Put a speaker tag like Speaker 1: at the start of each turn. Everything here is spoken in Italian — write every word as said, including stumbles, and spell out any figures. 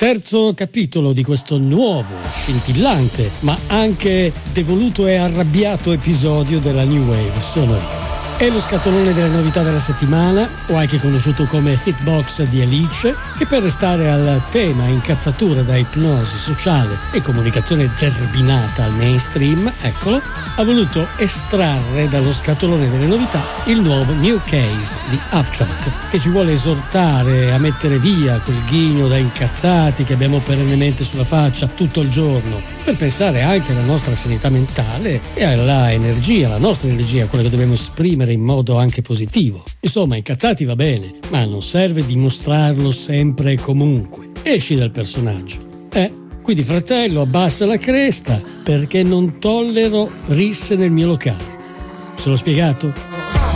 Speaker 1: Terzo capitolo di questo nuovo, scintillante, ma anche devoluto e arrabbiato episodio della New Wave sono io. È lo scatolone delle novità della settimana, o anche conosciuto come Hitbox di Alice, che per restare al tema incazzatura da ipnosi sociale e comunicazione zerbinata al mainstream, eccolo, ha voluto estrarre dallo scatolone delle novità il nuovo New Case di Upchuck, che ci vuole esortare a mettere via quel ghigno da incazzati che abbiamo perennemente sulla faccia tutto il giorno, per pensare anche alla nostra sanità mentale e alla energia, la nostra energia, quella che dobbiamo esprimere in modo anche positivo. Insomma, incazzati va bene, ma non serve dimostrarlo sempre e comunque. Esci dal personaggio. Eh, quindi fratello, abbassa la cresta, perché non tollero risse nel mio locale. Se l'ho spiegato?